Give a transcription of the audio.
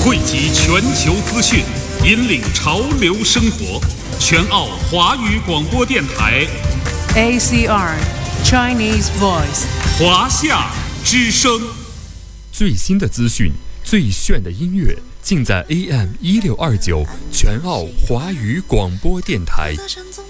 汇集全球资讯，引领潮流生活。全澳华语广播电台 ACR Chinese Voice 华夏之声， 最新的资讯，最炫的音乐，尽在AM1629全澳华语广播电台。